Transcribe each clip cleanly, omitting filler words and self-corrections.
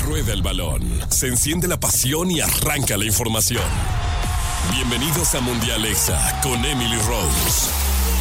Rueda el balón, se enciende la pasión y arranca la información. Bienvenidos a Mundial Exa con Emily Rose.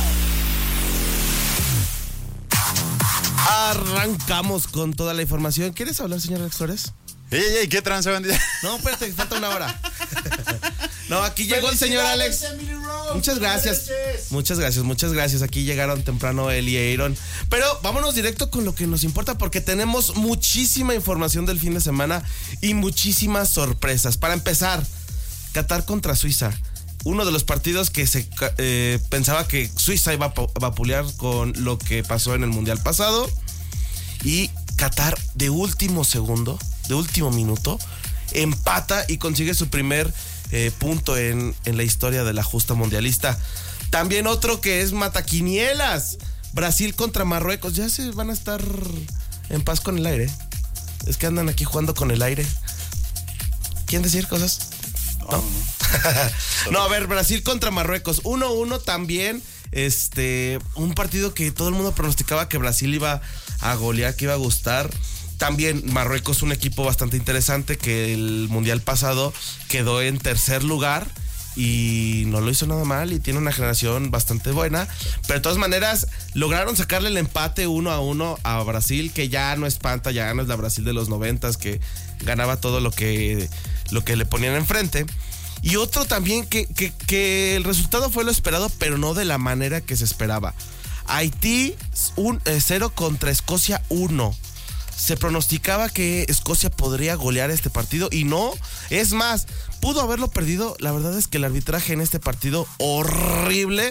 Arrancamos con toda la información. ¿Quieres hablar, señor Alex Flores? ¡Ey, qué trance, bandida! No, espérate, falta una hora. No, aquí llegó el señor Alex. Muchas gracias. Aquí llegaron temprano él y Aaron. Pero vámonos directo con lo que nos importa, porque tenemos muchísima información del fin de semana y muchísimas sorpresas. Para empezar, Qatar contra Suiza. Uno de los partidos que se pensaba que Suiza iba a vapulear con lo que pasó en el Mundial pasado. Y Qatar de último segundo, de último minuto, empata y consigue su primer punto en la historia de la justa mundialista. También otro que es mataquinielas. Brasil contra Marruecos. Ya se van a estar en paz con el aire. Es que andan aquí jugando con el aire. ¿Quieren decir cosas? No. No, a ver, Brasil contra Marruecos 1-1 también. Un partido que todo el mundo pronosticaba que Brasil iba a golear, que iba a gustar. También Marruecos, un equipo bastante interesante que el mundial pasado quedó en tercer lugar y no lo hizo nada mal y tiene una generación bastante buena. Pero de todas maneras lograron sacarle el empate 1-1 a Brasil, que ya no espanta, ya no es la Brasil de los 90s que ganaba todo lo que le ponían enfrente. Y otro también que el resultado fue lo esperado, pero no de la manera que se esperaba. Haití 0 contra Escocia 1. Se pronosticaba que Escocia podría golear este partido y no. Es más, pudo haberlo perdido. La verdad es que el arbitraje en este partido horrible.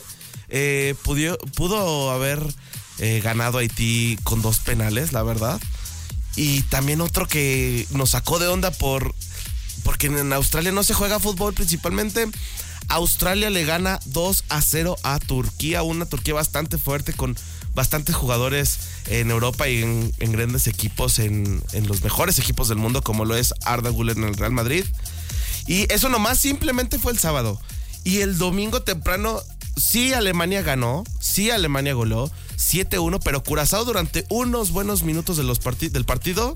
Pudo haber ganado Haití con 2 penales, la verdad. Y también otro que nos sacó de onda porque en Australia no se juega fútbol principalmente. Australia le gana 2-0 a Turquía, una Turquía bastante fuerte con bastantes jugadores en Europa y en grandes equipos, en los mejores equipos del mundo, como lo es Arda Güler en el Real Madrid. Y eso nomás simplemente fue el sábado. Y el domingo temprano, sí Alemania ganó, sí Alemania goleó 7-1, pero Curazao durante unos buenos minutos del partido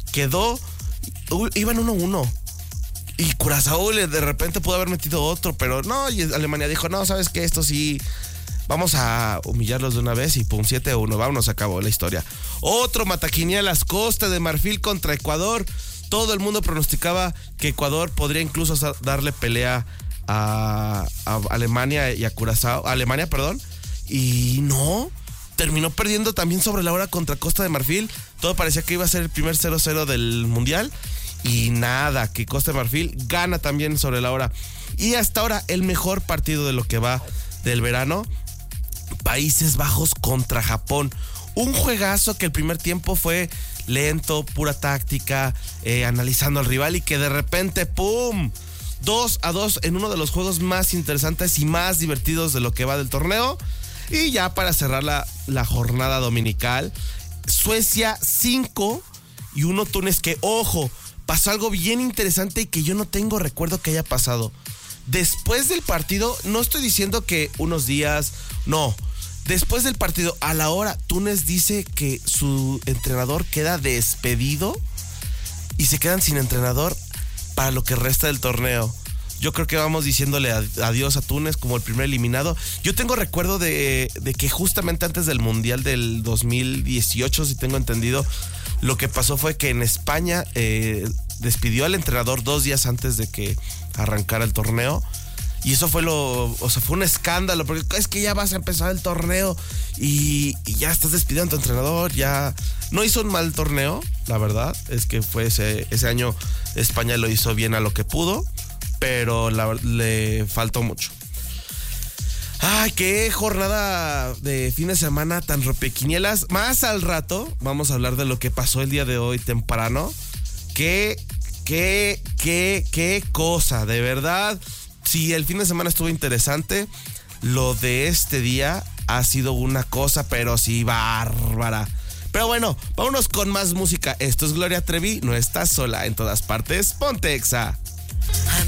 iban 1-1. Y Curazao de repente pudo haber metido otro, pero no, y Alemania dijo, no, ¿sabes qué? Esto sí, vamos a humillarlos de una vez y pum, 7-1, vámonos, se acabó la historia. Otro mataquinielas, Costa de Marfil contra Ecuador. Todo el mundo pronosticaba que Ecuador podría incluso darle pelea a Alemania y a Curazao, y no, terminó perdiendo también sobre la hora contra Costa de Marfil. Todo parecía que iba a ser el primer 0-0 del Mundial. Y nada, que Costa de Marfil gana también sobre la hora. Y hasta ahora el mejor partido de lo que va del verano, Países Bajos contra Japón. Un juegazo que el primer tiempo fue lento, pura táctica, analizando al rival, y que de repente ¡pum! 2-2 en uno de los juegos más interesantes y más divertidos de lo que va del torneo. Y ya para cerrar la jornada dominical, Suecia 5 y 1 Túnez, que ojo, pasó algo bien interesante y que yo no tengo recuerdo que haya pasado. Después del partido, no estoy diciendo que unos días, no. Después del partido, a la hora, Túnez dice que su entrenador queda despedido y se quedan sin entrenador para lo que resta del torneo. Yo creo que vamos diciéndole adiós a Túnez como el primer eliminado. Yo tengo recuerdo de que justamente antes del Mundial del 2018, si tengo entendido, lo que pasó fue que en España despidió al entrenador 2 días antes de que arrancara el torneo. Y eso fue fue un escándalo, porque es que ya vas a empezar el torneo y ya estás despidiendo a tu entrenador. Ya no hizo un mal torneo, la verdad. Es que fue ese año España lo hizo bien a lo que pudo, pero le faltó mucho. Ay, qué jornada de fin de semana tan rompequinielas. Más al rato vamos a hablar de lo que pasó el día de hoy temprano. Qué cosa, de verdad. Sí, el fin de semana estuvo interesante. Lo de este día ha sido una cosa, pero sí, bárbara. Pero bueno, vámonos con más música. Esto es Gloria Trevi. No estás sola en todas partes. Ponte Exa.